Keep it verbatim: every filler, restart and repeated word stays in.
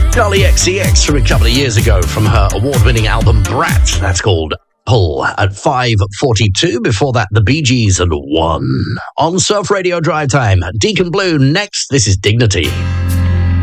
Charlie X C X from a couple of years ago from her award-winning album Brat. That's called Pull at five forty-two. Before that, the Bee Gees and One. On Surf Radio Drive Time, Deacon Blue next. This is Dignity.